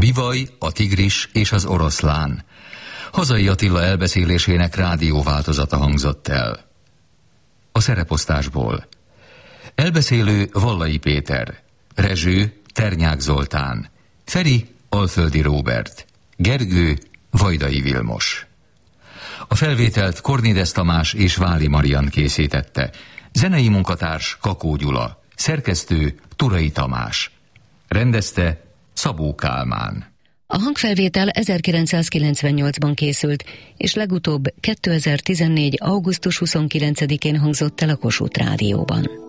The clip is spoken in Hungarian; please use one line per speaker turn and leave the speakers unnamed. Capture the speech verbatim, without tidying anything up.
Bivaj, a tigris és az oroszlán. Hazai Attila elbeszélésének rádióváltozata hangzott el. A szereposztásból: elbeszélő Vallai Péter, rezső Ternyák Zoltán, Feri Alföldi Róbert, Gergő Vajdai Vilmos. A felvételt Kornides Tamás és Váli Marian készítette, zenei munkatárs Kakó Gyula, szerkesztő Turai Tamás, rendezte Szabó Kálmán.
A hangfelvétel ezerkilencszázkilencvennyolcban készült, és legutóbb kétezer-tizennégy. augusztus huszonkilencedikén hangzott el a Kossuth Rádióban.